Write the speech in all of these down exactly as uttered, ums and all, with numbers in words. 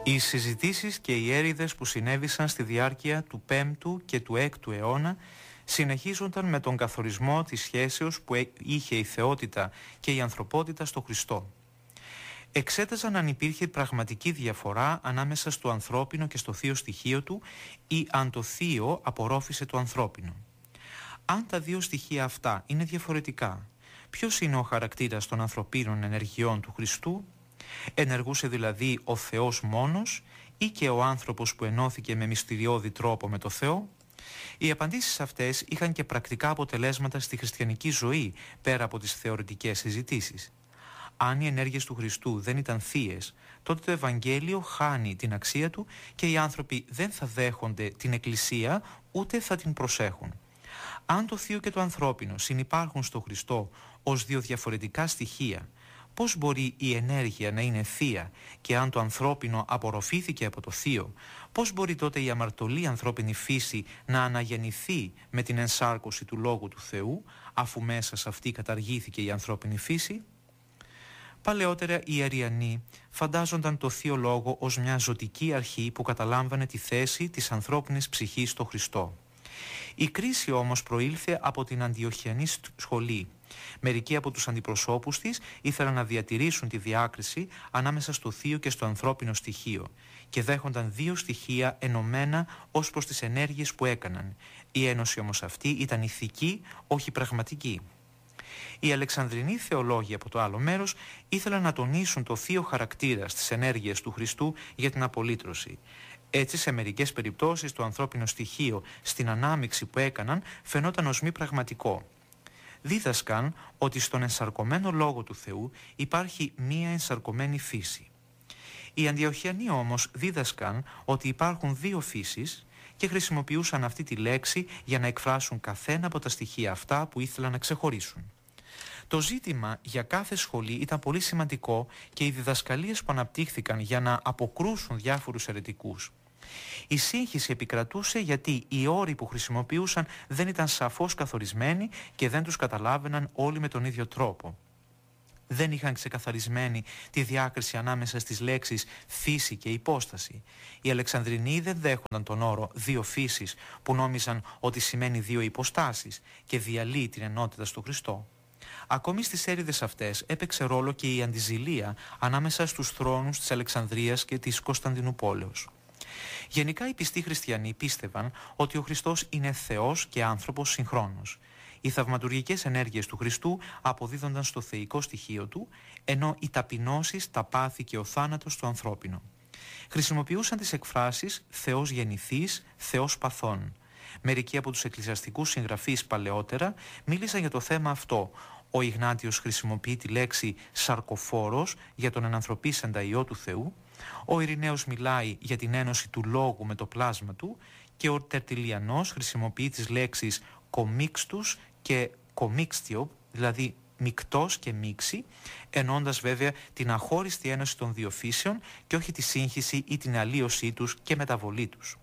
Οι συζητήσεις και οι έρηδες που συνέβησαν στη διάρκεια του πέμπτου και του έκτου αιώνα συνεχίζονταν με τον καθορισμό της σχέσεως που είχε η θεότητα και η ανθρωπότητα στο Χριστό. Εξέταζαν αν υπήρχε πραγματική διαφορά ανάμεσα στο ανθρώπινο και στο θείο στοιχείο του ή αν το θείο απορρόφησε το ανθρώπινο. Αν τα δύο στοιχεία αυτά είναι διαφορετικά, ποιος είναι ο χαρακτήρας των ανθρωπίνων ενεργειών του Χριστού? Ενεργούσε δηλαδή ο Θεός μόνος ή και ο άνθρωπος που ενώθηκε με μυστηριώδη τρόπο με το Θεό? Οι απαντήσεις αυτές είχαν και πρακτικά αποτελέσματα στη χριστιανική ζωή πέρα από τις θεωρητικές συζητήσεις. Αν οι ενέργειες του Χριστού δεν ήταν θείες, τότε το Ευαγγέλιο χάνει την αξία του και οι άνθρωποι δεν θα δέχονται την Εκκλησία ούτε θα την προσέχουν. Αν το θείο και το ανθρώπινο συνυπάρχουν στο Χριστό ως δύο διαφορετικά στοιχεία, πώς μπορεί η ενέργεια να είναι θεία και αν το ανθρώπινο απορροφήθηκε από το θείο, πώς μπορεί τότε η αμαρτωλή ανθρώπινη φύση να αναγεννηθεί με την ενσάρκωση του Λόγου του Θεού, αφού μέσα σε αυτή καταργήθηκε η ανθρώπινη φύση? Παλαιότερα οι Αριανοί φαντάζονταν το Θείο Λόγο ως μια ζωτική αρχή που καταλάμβανε τη θέση της ανθρώπινης ψυχής στο Χριστό. Η κρίση όμως προήλθε από την αντιοχιανή σχολή. Μερικοί από τους αντιπροσώπους της ήθελαν να διατηρήσουν τη διάκριση ανάμεσα στο θείο και στο ανθρώπινο στοιχείο και δέχονταν δύο στοιχεία ενωμένα ως προς τις ενέργειες που έκαναν. Η ένωση όμως αυτή ήταν ηθική, όχι πραγματική. Οι Αλεξανδρινοί θεολόγοι από το άλλο μέρος ήθελαν να τονίσουν το θείο χαρακτήρα στις ενέργειες του Χριστού για την απολύτρωση. Έτσι, σε μερικές περιπτώσεις το ανθρώπινο στοιχείο στην ανάμειξη που έκαναν φαινόταν ως μη πραγματικό. Δίδασκαν ότι στον ενσαρκωμένο Λόγο του Θεού υπάρχει μία ενσαρκωμένη φύση. Οι Αντιοχιανοί όμως δίδασκαν ότι υπάρχουν δύο φύσεις και χρησιμοποιούσαν αυτή τη λέξη για να εκφράσουν καθένα από τα στοιχεία αυτά που ήθελαν να ξεχωρίσουν. Το ζήτημα για κάθε σχολή ήταν πολύ σημαντικό και οι διδασκαλίες που αναπτύχθηκαν για να αποκρούσουν διάφορους αιρετικούς. Η σύγχυση επικρατούσε γιατί οι όροι που χρησιμοποιούσαν δεν ήταν σαφώς καθορισμένοι και δεν τους καταλάβαιναν όλοι με τον ίδιο τρόπο. Δεν είχαν ξεκαθαρισμένη τη διάκριση ανάμεσα στις λέξεις φύση και υπόσταση. Οι Αλεξανδρινοί δεν δέχονταν τον όρο δύο φύσεις που νόμιζαν ότι σημαίνει δύο υποστάσεις και διαλύει την ενότητα στο Χριστό. Ακόμη στις έρηδες αυτές έπαιξε ρόλο και η αντιζηλία ανάμεσα στους θρόνους της Αλεξανδρίας και της Κωνσταντινούπολεως. Γενικά οι πιστοί χριστιανοί πίστευαν ότι ο Χριστός είναι Θεός και άνθρωπος συγχρόνως. Οι θαυματουργικές ενέργειες του Χριστού αποδίδονταν στο θεϊκό στοιχείο του, ενώ οι ταπεινώσεις, τα πάθη και ο θάνατος στο ανθρώπινο. Χρησιμοποιούσαν τις εκφράσεις Θεός γεννηθής, Θεός παθών. Μερικοί από τους εκκλησιαστικούς συγγραφείς παλαιότερα μίλησαν για το θέμα αυτό. Ο Ιγνάτιος χρησιμοποιεί τη λέξη σαρκοφόρος για τον ενανθρωπίσαντα Υιό του Θεού. Ο Ειρηναίος μιλάει για την ένωση του Λόγου με το πλάσμα του και ο Τερτιλιανός χρησιμοποιεί τις λέξεις κομίξτους και κομίξτιο, δηλαδή μικτός και μίξη, εννοώντας βέβαια την αχώριστη ένωση των δύο φύσεων και όχι τη σύγχυση ή την αλλίωσή τους και μεταβολή τους.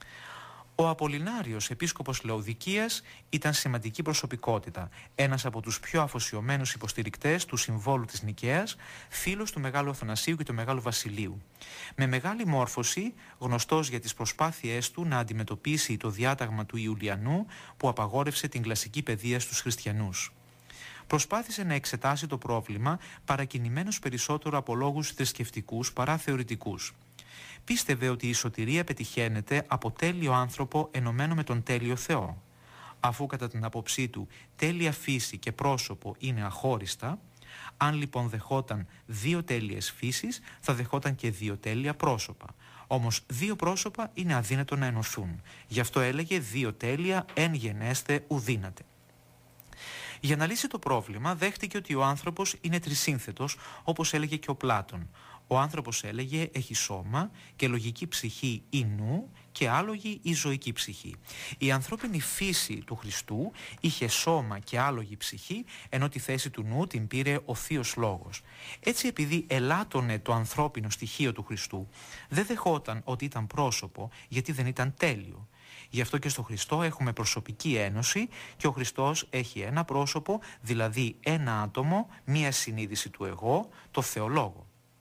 Ο Απολινάριος, επίσκοπος Λαοδικίας, ήταν σημαντική προσωπικότητα, ένας από τους πιο αφοσιωμένους υποστηρικτές του Συμβόλου της Νικαίας, φίλος του Μεγάλου Αθανασίου και του Μεγάλου Βασιλείου. Με μεγάλη μόρφωση, γνωστός για τις προσπάθειές του να αντιμετωπίσει το διάταγμα του Ιουλιανού που απαγόρευσε την κλασική παιδεία στους χριστιανούς. Προσπάθησε να εξετάσει το πρόβλημα παρακινημένος περισσότερο από λόγους θρησκευτικούς παρά θεωρητικούς. Πίστευε ότι η σωτηρία πετυχαίνεται από τέλειο άνθρωπο ενωμένο με τον τέλειο Θεό. Αφού κατά την άποψή του τέλεια φύση και πρόσωπο είναι αχώριστα, αν λοιπόν δεχόταν δύο τέλειες φύσεις, θα δεχόταν και δύο τέλεια πρόσωπα. Όμως δύο πρόσωπα είναι αδύνατο να ενωθούν. Γι' αυτό έλεγε δύο τέλεια εν γενέστε ουδύνατε. Για να λύσει το πρόβλημα δέχτηκε ότι ο άνθρωπος είναι τρισύνθετος, όπως έλεγε και ο Πλάτων. Ο άνθρωπος, έλεγε, έχει σώμα και λογική ψυχή ή νου και άλογη ή ζωική ψυχή. Η ανθρώπινη φύση του Χριστού είχε σώμα και άλογη ψυχή, ενώ τη θέση του νου την πήρε ο Θείος Λόγος. Έτσι, επειδή ελάττωνε το ανθρώπινο στοιχείο του Χριστού, δεν δεχόταν ότι ήταν πρόσωπο, γιατί δεν ήταν τέλειο. Γι' αυτό και στο Χριστό έχουμε προσωπική ένωση και ο Χριστός έχει ένα πρόσωπο, δηλαδή ένα άτομο, μία συνείδηση του εγώ, το Θεολόγο.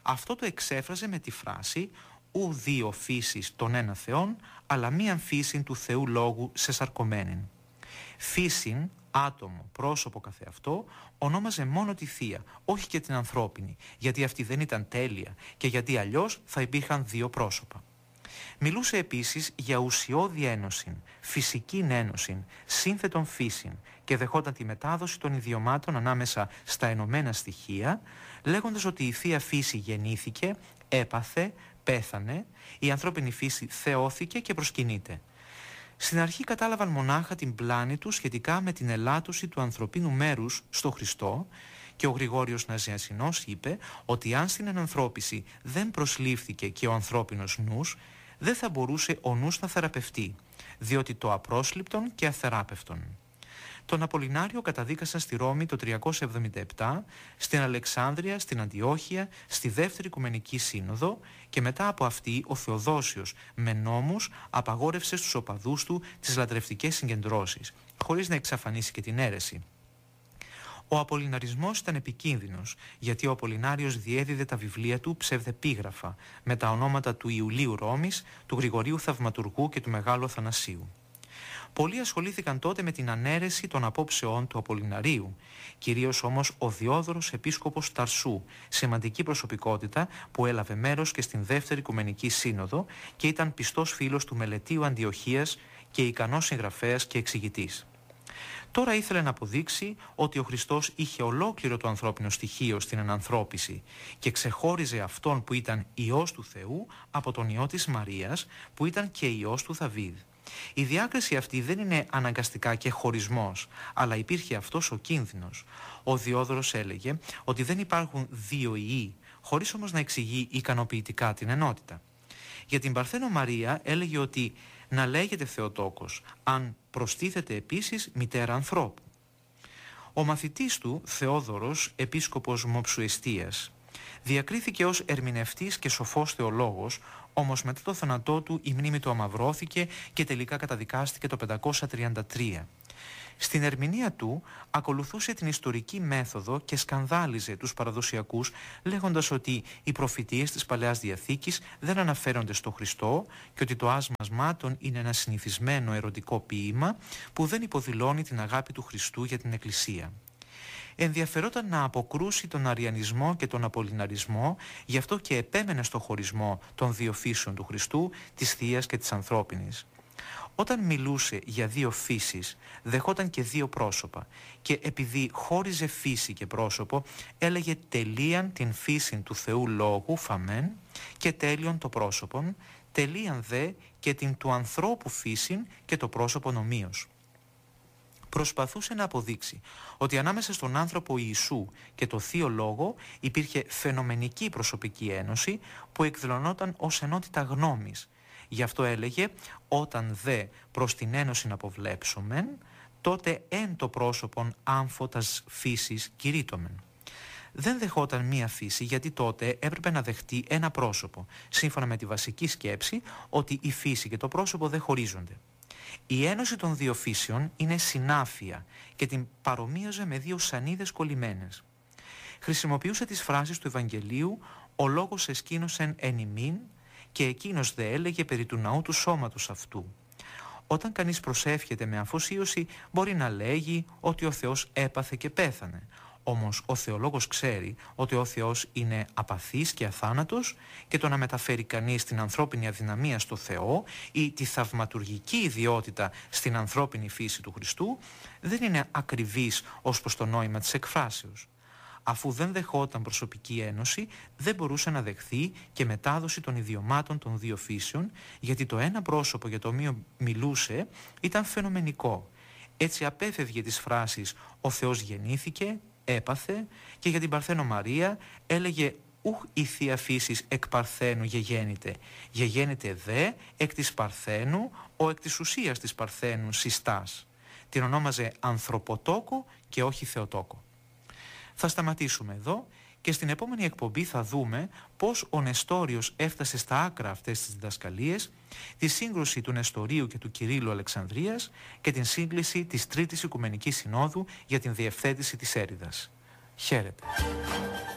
Αυτό το εξέφραζε με τη φράση «Ου δύο φύσεις των ένα Θεόν, αλλά μίαν φύσιν του Θεού Λόγου σε σαρκωμένην». Φύσιν, άτομο, πρόσωπο καθεαυτό, ονόμαζε μόνο τη Θεία, όχι και την ανθρώπινη, γιατί αυτή δεν ήταν τέλεια και γιατί αλλιώς θα υπήρχαν δύο πρόσωπα. Μιλούσε επίσης για ουσιώδη ένωσιν, φυσική ένωσιν, σύνθετον φύσιν και δεχόταν τη μετάδοση των ιδιωμάτων ανάμεσα στα ενωμένα στοιχεία, λέγοντας ότι η Θεία Φύση γεννήθηκε, έπαθε, πέθανε, η ανθρώπινη φύση θεώθηκε και προσκυνείται. Στην αρχή κατάλαβαν μονάχα την πλάνη του σχετικά με την ελάττωση του ανθρωπίνου μέρους στο Χριστό και ο Γρηγόριος Ναζιανσινός είπε ότι αν στην ενανθρώπιση δεν προσλήφθηκε και ο ανθρώπινος νους, δεν θα μπορούσε ο νους να θεραπευτεί, διότι το απρόσληπτον και αθεράπευτον. Τον Απολινάριο καταδίκασαν στη Ρώμη το τριακόσια εβδομήντα επτά, στην Αλεξάνδρεια, στην Αντιόχεια, στη Δεύτερη Οικουμενική Σύνοδο και μετά από αυτή ο Θεοδόσιος με νόμους απαγόρευσε στους οπαδούς του τις λατρευτικές συγκεντρώσεις, χωρίς να εξαφανίσει και την αίρεση. Ο Απολιναρισμός ήταν επικίνδυνος, γιατί ο Απολινάριος διέδιδε τα βιβλία του ψευδεπίγραφα με τα ονόματα του Ιουλίου Ρώμης, του Γρηγορίου Θαυματουργού και του Μεγάλου Αθανασίου. Πολλοί ασχολήθηκαν τότε με την ανέρεση των απόψεών του Απολιναρίου, κυρίως όμως ο Διόδωρος Επίσκοπος Ταρσού, σημαντική προσωπικότητα που έλαβε μέρος και στην Δεύτερη Οικουμενική Σύνοδο και ήταν πιστός φίλος του Μελετίου Αντιοχίας και ικανός συγγραφέας και εξηγητής. Τώρα ήθελε να αποδείξει ότι ο Χριστός είχε ολόκληρο το ανθρώπινο στοιχείο στην ενανθρώπιση και ξεχώριζε αυτόν που ήταν Υιός του Θεού από τον Υιό της Μαρίας που ήταν και Υιός του Δαβίδ. Η διάκριση αυτή δεν είναι αναγκαστικά και χωρισμός, αλλά υπήρχε αυτός ο κίνδυνος. Ο Διόδωρος έλεγε ότι δεν υπάρχουν δύο Υιοί, χωρίς όμως να εξηγεί ικανοποιητικά την ενότητα. Για την Παρθένο Μαρία έλεγε ότι να λέγεται Θεοτόκος, αν προστίθεται επίσης μητέρα ανθρώπου. Ο μαθητής του, Θεόδωρος, επίσκοπος Μοψουεστίας, διακρίθηκε ως ερμηνευτής και σοφός θεολόγος, όμως μετά το θάνατό του η μνήμη του αμαυρώθηκε και τελικά καταδικάστηκε το πεντακόσια τριάντα τρία. Στην ερμηνεία του ακολουθούσε την ιστορική μέθοδο και σκανδάλιζε τους παραδοσιακούς, λέγοντας ότι οι προφητείες της Παλαιάς Διαθήκης δεν αναφέρονται στο Χριστό και ότι το άσμασμά των είναι ένα συνηθισμένο ερωτικό ποίημα που δεν υποδηλώνει την αγάπη του Χριστού για την Εκκλησία. Ενδιαφερόταν να αποκρούσει τον αριανισμό και τον απολιναρισμό, γι' αυτό και επέμενε στο χωρισμό των δύο φύσεων του Χριστού, της Θείας και της ανθρώπινης. Όταν μιλούσε για δύο φύσεις, δεχόταν και δύο πρόσωπα και επειδή χώριζε φύση και πρόσωπο, έλεγε τελείαν την φύση του Θεού Λόγου, φαμέν, και τέλειον το πρόσωπον, τελείαν δε και την του ανθρώπου φύσιν και το πρόσωπον ομοίως. Προσπαθούσε να αποδείξει ότι ανάμεσα στον άνθρωπο Ιησού και το Θείο Λόγο υπήρχε φαινομενική προσωπική ένωση που εκδηλωνόταν ως ενότητα γνώμης. Γι' αυτό έλεγε «Όταν δε προς την ένωση να αποβλέψομεν, τότε εν το πρόσωπον άμφωτας φύσης κηρύττομεν». Δεν δεχόταν μία φύση γιατί τότε έπρεπε να δεχτεί ένα πρόσωπο, σύμφωνα με τη βασική σκέψη ότι η φύση και το πρόσωπο δεν χωρίζονται. Η ένωση των δύο φύσεων είναι συνάφεια και την παρομοίαζε με δύο σανίδες κολλημένες. Χρησιμοποιούσε τις φράσεις του Ευαγγελίου «Ο λόγος εσκήνωσεν εν ημίν» και εκείνος δε έλεγε περί του ναού του σώματος αυτού. Όταν κανείς προσεύχεται με αφοσίωση μπορεί να λέγει ότι ο Θεός έπαθε και πέθανε. Όμως ο θεολόγος ξέρει ότι ο Θεός είναι απαθής και αθάνατος και το να μεταφέρει κανείς την ανθρώπινη αδυναμία στο Θεό ή τη θαυματουργική ιδιότητα στην ανθρώπινη φύση του Χριστού δεν είναι ακριβής ως προς το νόημα της εκφράσεως. Αφού δεν δεχόταν προσωπική ένωση, δεν μπορούσε να δεχθεί και μετάδοση των ιδιωμάτων των δύο φύσεων, γιατί το ένα πρόσωπο για το οποίο μιλούσε ήταν φαινομενικό. Έτσι απέφευγε τις φράσεις «Ο Θεός γεννήθηκε», «έπαθε» και για την Παρθένο Μαρία έλεγε «Ουχ η Θεία Φύσης εκ Παρθένου γεγέννηται, γεγέννηται δε εκ της Παρθένου ο εκ της ουσίας της Παρθένου συστάς». Την ονόμαζε ανθρωποτόκο και όχι Θεοτόκο. Θα σταματήσουμε εδώ και στην επόμενη εκπομπή θα δούμε πώς ο Νεστόριος έφτασε στα άκρα αυτές τις διδασκαλίες, τη σύγκρουση του Νεστορίου και του Κυρίλλου Αλεξανδρίας και την σύγκληση της Τρίτης Οικουμενικής Συνόδου για την διευθέτηση της έρηδας. Χαίρετε.